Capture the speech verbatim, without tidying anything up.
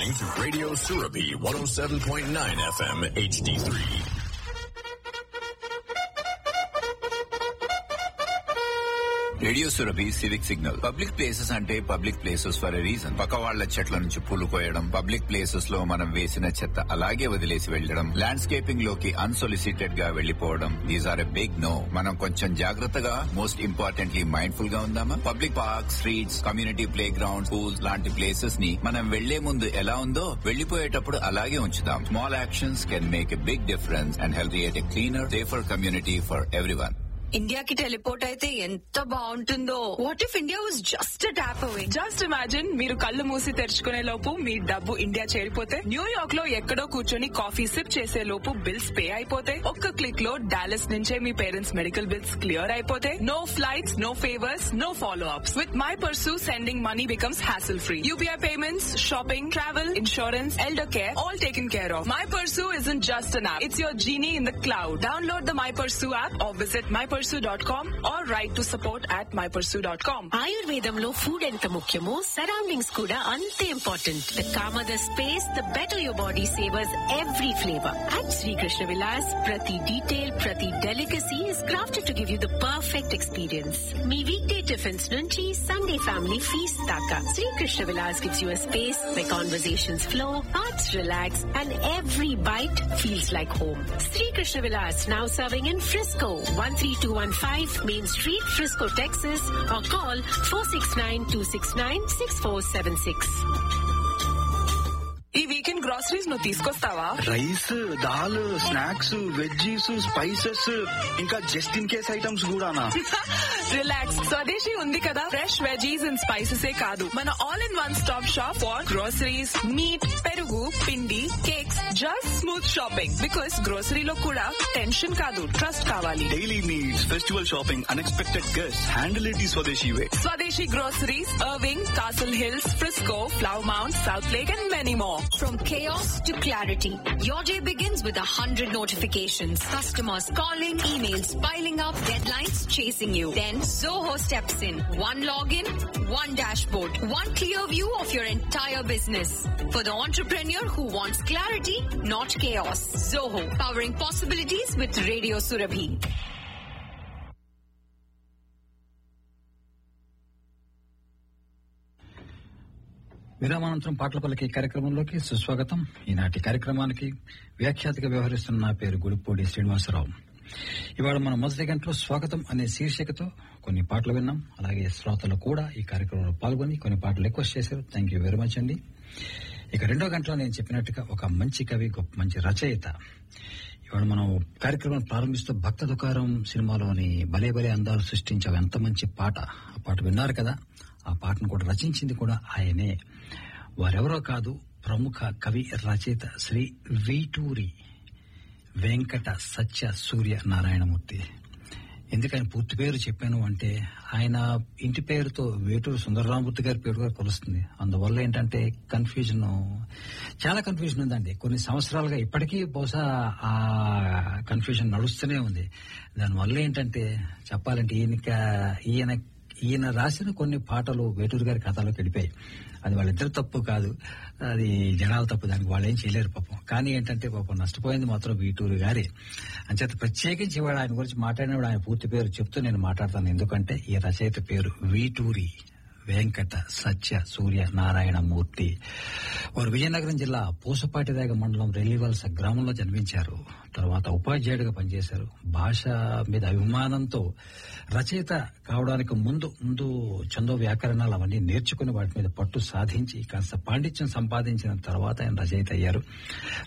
listening to Radio Surabhi one oh seven point nine F M H D three. Radio Surabhi civic signal. Public places అంటే public places for a reason. పక్క వాళ్ల చెట్ల నుంచి పూలు కోయడం, public places లో మనం వేసిన చెత్త అలాగే వదిలేసి వెళ్లడం, ల్యాండ్స్కేపింగ్ లోకి అన్సొలిసిటెడ్ గా వెళ్లిపోవడం, these are a big no. మనం కొంచెం జాగ్రత్తగా, మోస్ట్ ఇంపార్టెంట్లీ మైండ్ఫుల్ గా ఉందామా? Public park, streets, community play ground, schools లాంటి ప్లేసెస్ ని మనం వెళ్లే ముందు ఎలా ఉందో వెళ్లిపోయేటప్పుడు అలాగే ఉంచుదాం. Small actions can make a big difference and help create a cleaner, safer community for everyone. ఇండియాకి టెలిపోర్ట్ అయితే ఎంత బాగుంటుందో. What if India was just tap away? Just imagine, మీరు కళ్ళు మూసి తెరుచుకునే లోపు మీ డబ్బు ఇండియా చేరిపోతే, న్యూయార్క్ లో ఎక్కడో కూర్చొని కాఫీ సిప్ చేసే లోపు బిల్స్ పే అయిపోతే, ఒక్క క్లిక్ లో డాలస్ నుంచే మీ పేరెంట్స్ మెడికల్ బిల్స్ క్లియర్ అయిపోతే, no flights, no favours, no follow ups. With my pursue sending money becomes hassle free. UPI payments, shopping, travel, insurance, elder care, all taken care of. My Pursue isn't just an app. It's your genie in the cloud. Download the My Pursue app or visit my pursue dot com or write to support at my pursue dot com. ఆయుర్వేదంలో food ఎంత ముఖ్యమో surroundings కూడా అంతే important. The comer the space, the better your body savours every flavour. At Srikrishna Vilas ప్రతి detail, ప్రతి delicacy is crafted to give you the perfect experience. Me week day tiffins నుంచి Sunday family feast దాకా, Srikrishna Vilas gives you a space where conversations flow, hearts relax, and every bite feels like home. Srikrishna Vilas now serving in Frisco, one three two one five Main Street, Frisco, Texas, or call four six nine, two six nine, six four seven six. ఈ weekend groceries నువ్వు తీసుకొస్తావా? Rice, dal, snacks, veggies, spices, ఇంకా just in case items కూడానా? Relax, స్వదేశీ ఉంది కదా. Fresh veggies and spices ఏ కాదు, మన all in one stop shop for groceries, meet, పెరుగు, పిండి, cakes, just smooth shopping. Because గ్రోసరీలో కూడా టెన్షన్ కాదు, ట్రస్ట్ కావాలి. Daily needs, festival shopping, unexpected guest, handle it the స్వదేశీ వే. స్వదేశీ groceries, Irving, Castle Hills, Frisco, Flower Mound, South Lake, and many more. From chaos to clarity, your day begins with a hundred notifications. Customers calling, emails piling up, deadlines chasing you. Then Zoho steps in. One login, one dashboard, one clear view of your entire business. For the entrepreneur who wants clarity, not chaos. Zoho, powering possibilities with Radio Surabhi. విరామానంతరం పాటల పల్లకి కార్యక్రమంలోకి సుస్వాగతం. ఈనాటి కార్యక్రమానికి వ్యాఖ్యాతగా వ్యవహరిస్తున్న నా పేరు గుడిపూడి శ్రీనివాసరావు. ఇవాళ మనం మొదటి గంటలో స్వాగతం అనే శీర్షికతో కొన్ని పాటలు విన్నాం. అలాగే శ్రోతలు కూడా ఈ కార్యక్రమంలో పాల్గొని కొన్ని పాటలు రిక్వెస్ట్ చేశారు. థ్యాంక్ యూ వెరీ మచ్ అండి. ఇక రెండో గంటలో నేను చెప్పినట్టుగా ఒక మంచి కవి, గొప్ప మంచి రచయిత. ఇవాళ మనం కార్యక్రమం ప్రారంభిస్తూ భక్త దుకారం సినిమాలోని భలే భలే అందాలు సృష్టించావు ఎంత మంచి పాట. ఆ పాట విన్నారు కదా. ఆ పాటను కూడా రచించింది కూడా ఆయనే. వారెవరో కాదు, ప్రముఖ కవి రచయిత శ్రీ వేటూరి వెంకట సత్య సూర్య నారాయణమూర్తి. ఎందుకని పూర్తి పేరు చెప్పాను అంటే, ఆయన ఇంటి పేరుతో వేటూరు సుందరరామూర్తి గారి పేరు కూడా కొలుస్తుంది. అందువల్ల ఏంటంటే కన్ఫ్యూజన్, చాలా కన్ఫ్యూజన్ ఉందండి. కొన్ని సంవత్సరాలుగా ఇప్పటికీ బహుశా ఆ కన్ఫ్యూజన్ నడుస్తూనే ఉంది. దానివల్ల ఏంటంటే చెప్పాలంటే ఈయన ఈయన ఈయన రాసిన కొన్ని పాటలు వేటూరు గారి ఖాతాలోకి వెళ్ళిపోయాయి. అది వాళ్ళిద్దరు తప్పు కాదు, అది జనాల తప్పు. దానికి వాళ్ళు ఏం చేయలేరు పాపం. కానీ ఏంటంటే పాపం నష్టపోయింది మాత్రం వేటూరు గారి. అంచేత ప్రత్యేకించి వాడు ఆయన గురించి మాట్లాడినప్పుడు ఆయన పూర్తి పేరు చెప్తూ నేను మాట్లాడతాను. ఎందుకంటే ఈ రచయిత పేరు వేటూరి వెంకట సత్య సూర్య నారాయణమూర్తి. వారు విజయనగరం జిల్లా పూసపాటిరేగ మండలం రెల్లివలస గ్రామంలో జన్మించారు. తర్వాత ఉపాధ్యాయుడిగా పనిచేశారు. భాష మీద అభిమానంతో రచయిత కావడానికి ముందు ముందు చందో వ్యాకరణాలు అవన్నీ నేర్చుకుని వాటి మీద పట్టు సాధించి కాస్త పాండిత్యం సంపాదించిన తర్వాత ఆయన రచయిత అయ్యారు.